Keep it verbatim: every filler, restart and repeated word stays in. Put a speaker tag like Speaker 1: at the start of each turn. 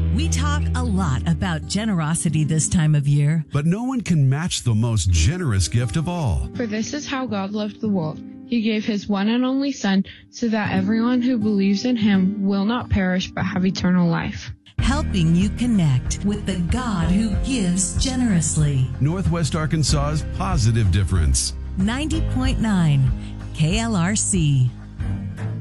Speaker 1: We talk a lot about generosity this time of year.
Speaker 2: But no one can match the most generous gift of all.
Speaker 3: For this is how God loved the world. He gave his one and only Son so that everyone who believes in him will not perish but have eternal life.
Speaker 1: Helping you connect with the God who gives generously.
Speaker 2: Northwest Arkansas's Positive Difference.
Speaker 1: ninety point nine K L R C.